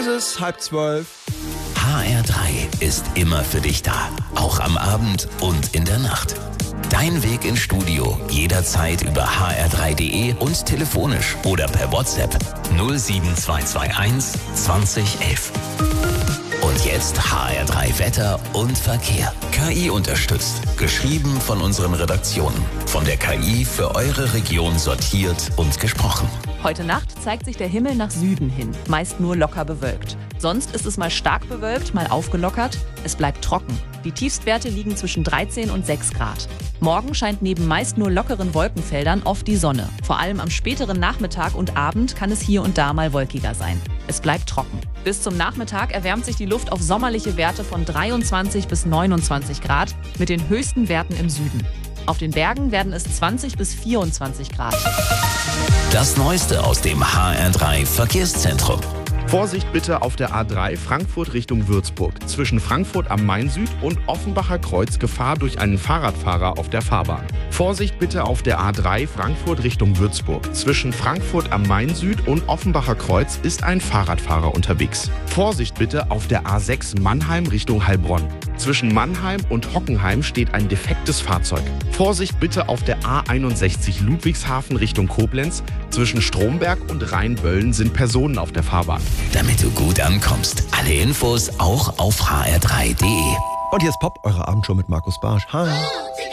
Es ist 11:30. HR3 ist immer für dich da, auch am Abend und in der Nacht. Dein Weg ins Studio jederzeit über hr3.de und telefonisch oder per WhatsApp 07221 2011. Und jetzt HR3 Wetter und Verkehr. KI unterstützt. Geschrieben von unseren Redaktionen. Von der KI für eure Region sortiert und gesprochen. Heute Nacht zeigt sich der Himmel nach Süden hin, meist nur locker bewölkt. Sonst ist es mal stark bewölkt, mal aufgelockert. Es bleibt trocken. Die Tiefstwerte liegen zwischen 13 und 6 Grad. Morgen scheint neben meist nur lockeren Wolkenfeldern oft die Sonne. Vor allem am späteren Nachmittag und Abend kann es hier und da mal wolkiger sein. Es bleibt trocken. Bis zum Nachmittag erwärmt sich die Luft auf sommerliche Werte von 23 bis 29 Grad mit den höchsten Werten im Süden. Auf den Bergen werden es 20 bis 24 Grad. Das Neueste aus dem HR3 Verkehrszentrum. Vorsicht bitte auf der A3 Frankfurt Richtung Würzburg. Zwischen Frankfurt am Main Süd und Offenbacher Kreuz Gefahr durch einen Fahrradfahrer auf der Fahrbahn. Vorsicht bitte auf der A3 Frankfurt Richtung Würzburg. Zwischen Frankfurt am Main Süd und Offenbacher Kreuz ist ein Fahrradfahrer unterwegs. Vorsicht bitte auf der A6 Mannheim Richtung Heilbronn. Zwischen Mannheim und Hockenheim steht ein defektes Fahrzeug. Vorsicht bitte auf der A61 Ludwigshafen Richtung Koblenz. Zwischen Stromberg und Rheinböllen sind Personen auf der Fahrbahn. Damit du gut ankommst. Alle Infos auch auf hr3.de. Und hier ist Pop, eure Abendshow mit Markus Barsch. Hi.